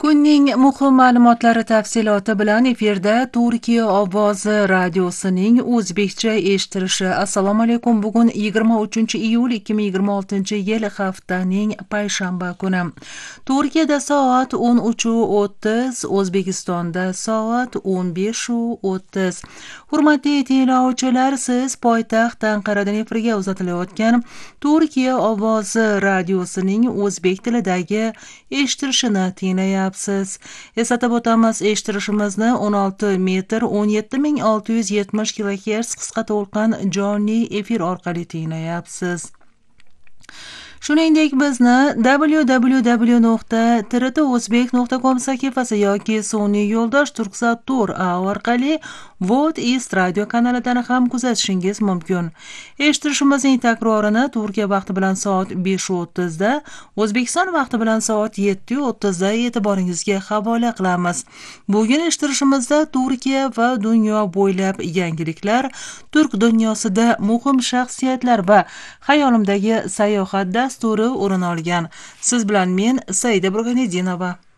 Kunning muhim ma'lumotlari tafsiloti bilan efirda Turkiya ovozi radiosining o'zbekcha eshitilishi. Assalomu alaykum. Bugun 23-iyul 2026-yil haftaning payshanba kuni. Turkiyada soat 13:30, O'zbekistonda soat 15:30. Hurmatli tinglovchilar, siz poytaxt Anqaradan efirga uzatilayotgan Turkiya ovozi radiosining o'zbek tilidagi eshitilishini tinglayapsiz. Eslatib o'tamiz, eshitirishimizni 16 metr 17670 kHz qisqa to'lqin jonli efir orqali tinglayapsiz. Shuningdek, bizni www.tirtozbek.com sahifasi yoki sun'iy yo'ldosh Turksat-Tur orqali Vod East radio kanalidan ham kuzatishingiz mumkin. Eshitirishimizning takrorini Turkiya vaqti bilan soat 5:30 da, O'zbekiston vaqti bilan soat 7:30 da e'tiboringizga havola qilamiz. Bugun eshitirishimizda Turkiya va dunyo bo'ylab yangiliklar, turk dunyosida muhim shaxsiyatlar va xayolimdagi sayohat dasturi o'rin olgan. Siz bilan men Saida Burganedinova.